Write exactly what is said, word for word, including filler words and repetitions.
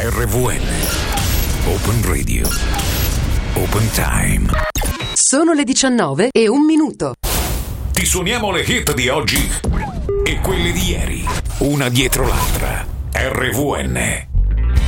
R V N. Open Radio. Open Time. Sono le diciannove e un minuto. Ti suoniamo le hit di oggi e quelle di ieri, una dietro l'altra. R V N.